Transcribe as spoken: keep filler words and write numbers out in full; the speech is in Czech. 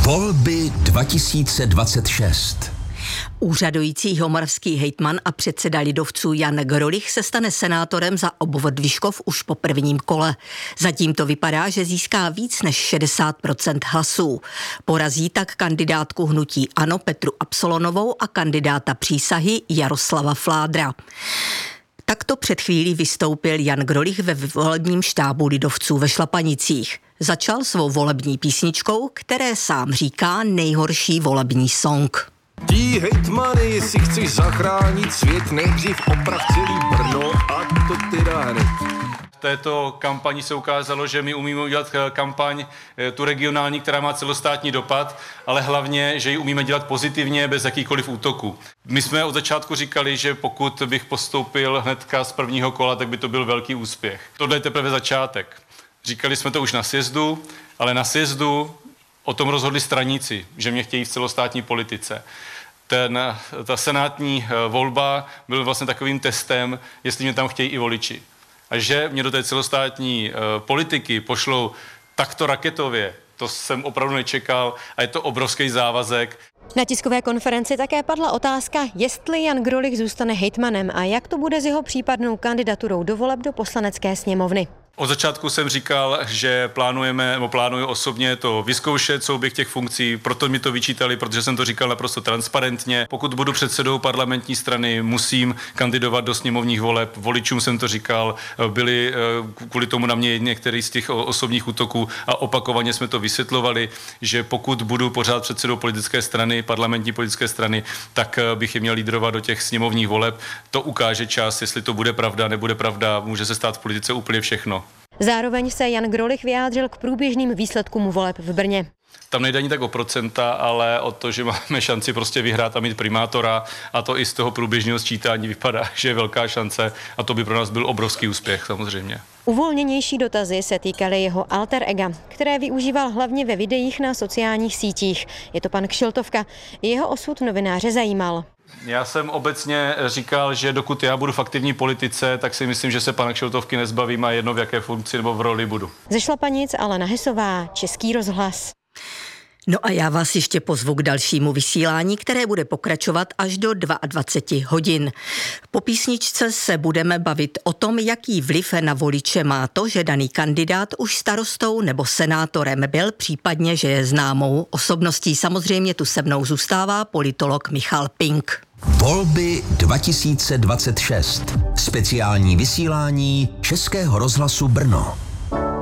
Volby dva tisíce dvacet šest. Úřadující moravský hejtman a předseda lidovců Jan Grolich se stane senátorem za obvod Vyškov už po prvním kole. Zatím to vypadá, že získá víc než šedesát procent hlasů. Porazí tak kandidátku hnutí ANO Petru Absolonovou a kandidáta Přísahy Jaroslava Fládra. Takto před chvílí vystoupil Jan Grolich ve volebním štábu lidovců ve Šlapanicích. Začal svou volební písničkou, které sám říká nejhorší volební song. Tí hejtmany, si chceš zachránit svět, nejdřív oprav celý Brno a to teda hned. V této kampani se ukázalo, že my umíme udělat kampaň tu regionální, která má celostátní dopad, ale hlavně, že ji umíme dělat pozitivně, bez jakýchkoliv útoků. My jsme od začátku říkali, že pokud bych postoupil hnedka z prvního kola, tak by to byl velký úspěch. Tohle je teprve začátek. Říkali jsme to už na sjezdu, ale na sjezdu o tom rozhodli straníci, že mě chtějí v celostátní politice. Ten, ta senátní volba byl vlastně takovým testem, jestli mě tam chtějí i voliči. A že mě do té celostátní politiky pošlou takto raketově, to jsem opravdu nečekal a je to obrovský závazek. Na tiskové konferenci také padla otázka, jestli Jan Grolich zůstane hejtmanem a jak to bude s jeho případnou kandidaturou do voleb do Poslanecké sněmovny. Od začátku jsem říkal, že plánujeme, nebo plánuju osobně to vyzkoušet, souběh těch funkcí, proto mi to vyčítali, protože jsem to říkal naprosto transparentně. Pokud budu předsedou parlamentní strany, musím kandidovat do sněmovních voleb. Voličům jsem to říkal, byli kvůli tomu na mě některý z těch osobních útoků a opakovaně jsme to vysvětlovali, že pokud budu pořád předsedou politické strany, parlamentní politické strany, tak bych je měl lídrovat do těch sněmovních voleb. To ukáže čas, jestli to bude pravda, nebude pravda, může se stát v politice úplně všechno. Zároveň se Jan Grolich vyjádřil k průběžným výsledkům voleb v Brně. Tam nejde ani tak o procenta, ale o to, že máme šanci prostě vyhrát a mít primátora, a to i z toho průběžného sčítání vypadá, že je velká šance a to by pro nás byl obrovský úspěch samozřejmě. Uvolněnější dotazy se týkaly jeho alter ega, které využíval hlavně ve videích na sociálních sítích. Je to pan Kšiltovka. Jeho osud novináře zajímal. Já jsem obecně říkal, že dokud já budu v aktivní politice, tak si myslím, že se pana Kšiltovky nezbavím a jedno v jaké funkci nebo v roli budu. Ze Šlapanic Alena Hesová, Český rozhlas. No a já vás ještě pozvu k dalšímu vysílání, které bude pokračovat až do dvacet dva hodin. Po písničce se budeme bavit o tom, jaký vliv na voliče má to, že daný kandidát už starostou nebo senátorem byl, případně, že je známou osobností. Samozřejmě tu se mnou zůstává politolog Michal Pink. Volby dva tisíce dvacet šest. Speciální vysílání Českého rozhlasu Brno.